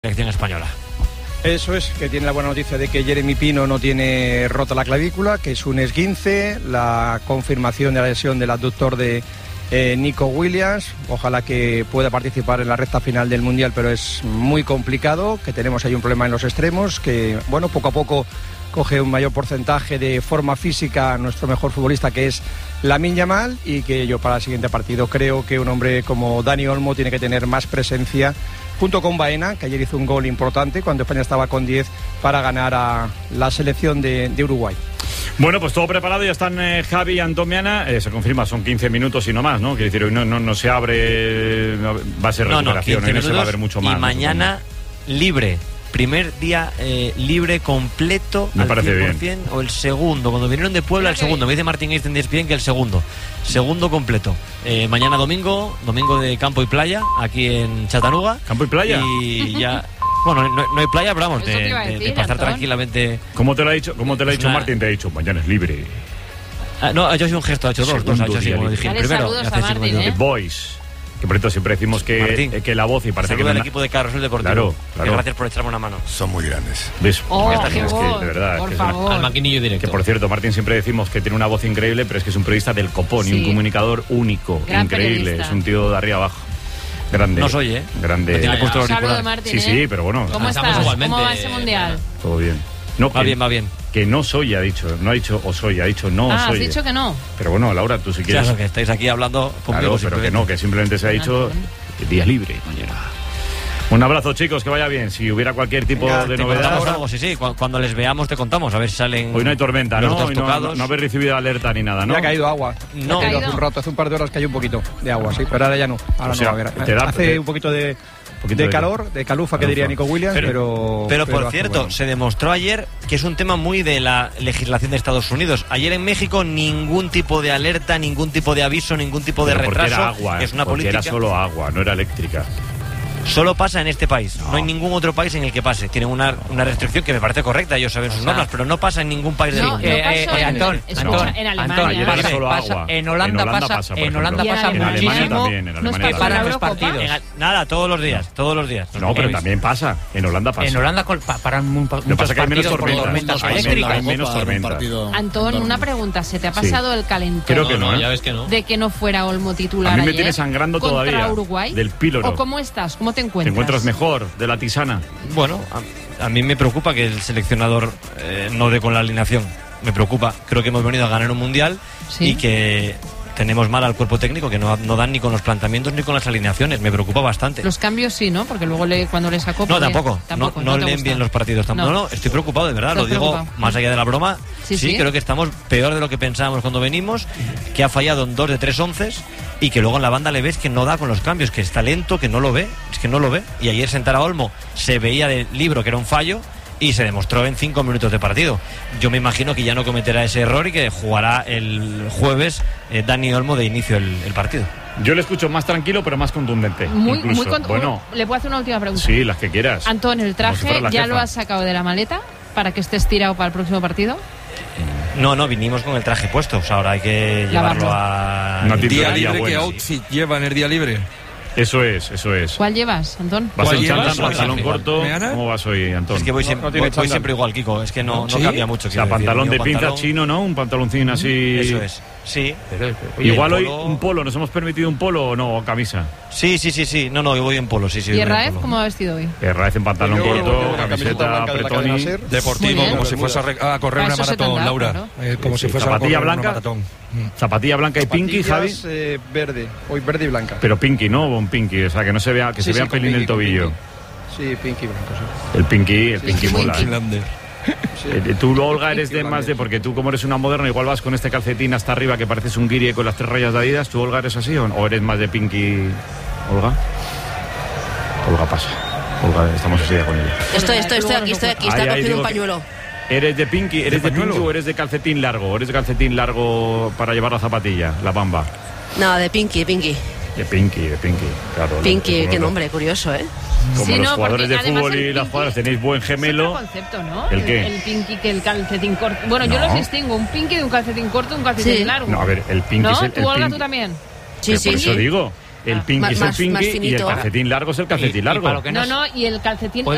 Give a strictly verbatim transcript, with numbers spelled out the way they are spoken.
selección española. Eso es, que tiene la buena noticia de que Jeremy Pino no tiene rota la clavícula, que es un esguince, la confirmación de la lesión del abductor de eh, Nico Williams. Ojalá que pueda participar en la recta final del Mundial, pero es muy complicado, que tenemos ahí un problema en los extremos, que bueno, poco a poco coge un mayor porcentaje de forma física nuestro mejor futbolista, que es Lamine Yamal, y que yo para el siguiente partido creo que un hombre como Dani Olmo tiene que tener más presencia, junto con Baena, que ayer hizo un gol importante cuando España estaba con diez para ganar a la selección de, de Uruguay. Bueno, pues todo preparado, ya están eh, Javi y Antón Meana, eh, se confirma, son quince minutos y no más, ¿no? Quiere decir, hoy no, no, no se abre, no, va a ser recuperación, no, no, hoy no se va a ver mucho más. Y mañana libre. Primer día eh, libre completo. Me al parece cien por ciento, bien. O el segundo, cuando vinieron de Puebla, el segundo. Me dice Martín Einstein de E S P N que el segundo. Segundo completo. Eh, mañana domingo, domingo de campo y playa, aquí en Chattanooga. ¿Campo y playa? Y ya. Bueno, no, no hay playa, pero vamos, de, Eso te iba a de- decir, de pasar Antón. tranquilamente. ¿Cómo te lo ha dicho, cómo te lo ha Es dicho una- Martín? Te ha dicho, mañana es libre. Ah, no, ha hecho así un gesto, ha hecho dos, dos, Segundo ha hecho así día como libre. dije el Dale primero. saludos y hace a así como Martín, digo, ¿eh? The Boys. Que por cierto siempre decimos que, Martín, eh, que la voz y parece que saluda no al equipo de Carrusel Deportivo. Claro, Que claro. gracias por echarme una mano. Son muy grandes. ¿Ves? Oh, Esta qué gente es que, voz, de verdad, por que es una- favor. Al maquinillo directo. Que por cierto, Martín, siempre decimos que tiene una voz increíble, pero es que es un periodista del copón y Sí. un comunicador único, Gran increíble. periodista. Es un tío de arriba abajo. Grande. No soy, ¿eh? Grande. No tiene puesto el Un saludo, auricular. Martín, Sí, ¿eh? sí, pero bueno. ¿Cómo Estamos estás? igualmente, ¿Cómo va ese mundial? Todo bien. No, Va que- bien, va bien. Que no soy, ha dicho. No ha dicho o soy, ha dicho no Ah, has soy. dicho que no. Pero bueno, Laura, tú si quieres. Claro, que estáis aquí hablando conmigo. Claro, pero que no, que simplemente se ha dicho Antón. día libre mañana. Un abrazo, chicos, que vaya bien. Si hubiera cualquier tipo Venga, de Te novedad. contamos algo, sí, sí. Cu- Cuando les veamos te contamos, a ver si salen. Hoy no hay tormenta, los ¿no? dos Hoy no, tocados. no habéis recibido alerta ni nada, ¿no? Ya ha caído agua. No. Ha caído ¿Ha hace un caído? rato, hace un par de horas cayó un poquito de agua, sí, pero ahora ya no. Ahora O sea, no va a haber. te da- Hace te- un poquito de, poquito de de- calor, de calufa, que Calufa. diría Nico Williams, Pero- pero... Pero por hace cierto, bueno. se demostró ayer que es un tema muy de la legislación de Estados Unidos. Ayer en México ningún tipo de alerta, ningún tipo de aviso, ningún tipo de Pero porque retraso. era agua, es una porque política. era solo agua, no era eléctrica. Solo pasa en este país. No. hay ningún otro país en el que pase. Tienen una, una restricción que me parece correcta, ellos saben sus normas, pero no pasa en ningún país del No, mundo. no Eh, pasó eh, en, Antón, escucha, Antón, en Alemania. Antón, Ayer pasa- era solo pasa- agua. en Holanda En Holanda pasa, pasa, por en ejemplo. Holanda Y en pasa Alemania. En Alemania muchísimo también, en ¿No Alemania es que que paran para los Eurocopa? partidos. En- nada, todos los días, todos los días. No, pero He también pasa. En Holanda pasa. En Holanda col- pa- paran muy, pa- Lo que muchos pasa es que hay menos partidos por tormentas. tormentas Hay menos- eléctricas. hay menos tormentas. Antón, una pregunta. ¿Se te ha pasado el calentón Creo que no, ¿eh? ya ves que no. de que no fuera Olmo titular A mí me ayer tiene sangrando contra todavía, Uruguay? del píloro. ¿O cómo estás? ¿Cómo te ¿Te encuentras? encuentras mejor de la tisana? Bueno, a, a mí me preocupa que el seleccionador eh, no dé con la alineación. Me preocupa. Creo que hemos venido a ganar un mundial Sí. y que tenemos mal al cuerpo técnico, que no, no dan ni con los planteamientos ni con las alineaciones. Me preocupa bastante. Los cambios sí, ¿no? Porque luego le, cuando le sacó... No, porque- tampoco. tampoco, no no te leen gusta. bien los partidos. Tampoco. No. No, no, estoy preocupado, de verdad. Lo ¿Estás digo preocupado? más allá de la broma. Sí, sí. creo que estamos peor de lo que pensábamos cuando venimos, que ha fallado en dos de tres onces y que luego en la banda le ves que no da con los cambios, que está lento, que no lo ve. Es que no lo ve. Y ayer sentar a Olmo se veía del libro que era un fallo y se demostró en cinco minutos de partido. Yo me imagino que ya no cometerá ese error y que jugará el jueves eh, Dani Olmo de inicio el, el partido. Yo le escucho más tranquilo, pero más contundente. Muy, incluso. muy cont- Bueno, ¿Le puedo hacer una última pregunta? sí, las que quieras. Antón, ¿el Como si fuera traje la ya jefa. lo has sacado de la maleta para que estés tirado para el próximo partido? No, no, vinimos con el traje puesto. O sea, ahora hay que Lavarlo. llevarlo a... Una Día tintorería libre, ¿qué buena. outfit lleva en el día libre? Eso es, eso es. ¿Cuál llevas, Antón? ¿Vas ¿Cuál en llevas? chándal, pantalón Igual. corto? ¿Meana? ¿Cómo vas hoy, Antón? Es que voy, No, siempre, no tiene voy- voy chándal. siempre igual, Kiko. Es que no, no ¿Sí? cambia mucho. O sea, quiero decir. pantalón de Yo pinza pantalón- chino, ¿no? Un pantaloncín así. Eso es. Sí. Igual Y hoy el polo- un polo, ¿nos hemos permitido un polo o no? ¿O camisa? Sí, sí, sí, sí. No, no, yo voy en polo, sí, sí. ¿Y voy en Raef polo. cómo va vestido hoy? Raez en pantalón Yo corto, llevo una camiseta camiseta blanca de la cadena apretoni. Ser. Deportivo, Muy bien. como si fuese a, re- a correr Ah, una eso se te maratón, han dado, Laura. claro. Eh, como Sí, si fuese a zapatilla correr blanca. una maratón. Mm. Zapatilla blanca y pinky, Javi. Zapatillas, eh, verde, hoy verde y blanca. Pero pinky, ¿no? Un pinky, o sea, que no se vea, que Sí, se vea sí, pelín con el pinky, con tobillo. pinky. Sí, pinky blanco, sí. El pinky, el pinky sí, mola. pinky. Finlander. Sí. Eh, Tú, Olga, eres de Pinky más de... blanco. Porque tú, como eres una moderna, igual vas con este calcetín hasta arriba que pareces un guiri con las tres rayas de Adidas. ¿Tú, Olga, eres así o, o eres más de pinky, Olga? Olga pasa. Olga, estamos así ya con ella. Estoy, estoy, estoy aquí, estoy aquí, está Ahí, ahí cogiendo digo un que- pañuelo. ¿Eres de pinky, eres de, ¿De pinky pañuelo? o eres de calcetín largo? ¿O eres de calcetín largo para llevar la zapatilla, la bamba? No, de Pinky, Pinky. De pinky, de pinky, claro. Pinky, Como qué los- nombre, curioso, ¿eh? Como Sí, los no, jugadores porque de además fútbol el y las pinky jugadoras tenéis buen Es gemelo. otro concepto, ¿no? ¿El qué? El pinky que el calcetín corto. Bueno, yo No. los distingo, un pinky de un calcetín corto y un calcetín Sí. largo. No, a ver, el pinky ¿No? es el, ¿Tú, el Olga, pinky. tú también? Sí, Pero sí, por eso sí. digo, el Ah. pinky Más- es el más- pinky más y el finito. calcetín largo es el calcetín Y- y largo. para lo que No, no- no, y el calcetín... Puede